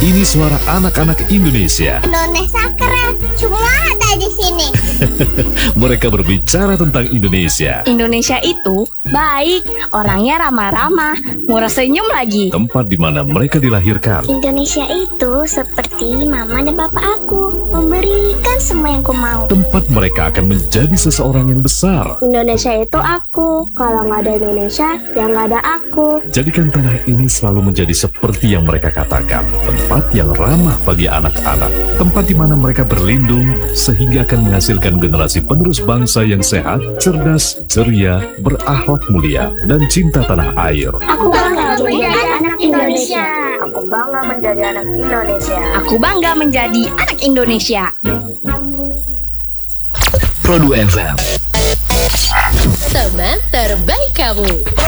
Ini suara anak-anak Indonesia. Indonesia keren, semua ada di sini. Mereka berbicara tentang Indonesia. Indonesia itu baik, orangnya ramah-ramah, murah senyum lagi. Tempat di mana mereka dilahirkan. Indonesia itu seperti mama dan papa aku, memberikan semua yang ku mau. Tempat mereka akan menjadi seseorang yang besar. Indonesia itu aku, kalau nggak ada Indonesia, ya nggak ada aku. Jadikan tanah ini selalu menjadi seperti yang mereka katakan. Tempat yang ramah bagi anak-anak. Tempat di mana mereka berlindung sehingga akan menghasilkan generasi penerus bangsa yang sehat, cerdas, ceria, berakhlak mulia, dan cinta tanah air. Aku bangga menjadi anak Indonesia. Aku bangga menjadi anak Indonesia. Aku bangga menjadi anak Indonesia. Produk FM. Teman terbaik kamu.